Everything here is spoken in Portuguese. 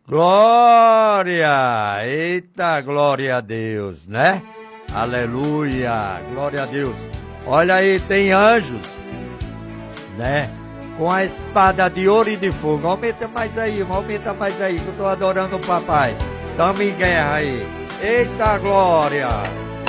Glória! Eita, glória a Deus, né? Aleluia! Glória a Deus. Olha aí, tem anjos, né? Com a espada de ouro e de fogo. Aumenta mais aí, que eu tô adorando o papai. Tamo em guerra aí. Eita, glória!